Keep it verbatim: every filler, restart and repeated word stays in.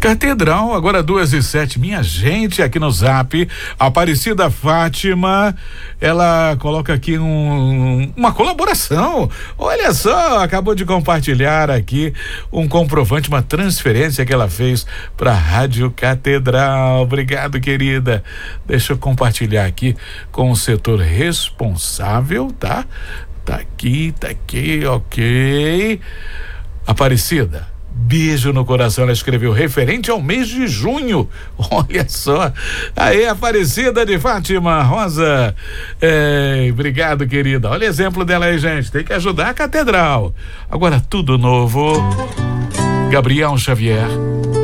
Catedral, agora duas e sete. Minha gente, aqui no Zap, Aparecida Fátima, ela coloca aqui um, uma colaboração. Olha só, acabou de compartilhar aqui um comprovante, uma transferência que ela fez para a Rádio Catedral. Obrigado, querida. Deixa eu compartilhar aqui com o setor responsável, tá? Tá aqui, tá aqui, ok. Aparecida, beijo no coração, ela escreveu, referente ao mês de junho. Olha só. Aí, Aparecida de Fátima Rosa. É, obrigado, querida. Olha o exemplo dela aí, gente. Tem que ajudar a Catedral. Agora, tudo novo. Gabriel Xavier.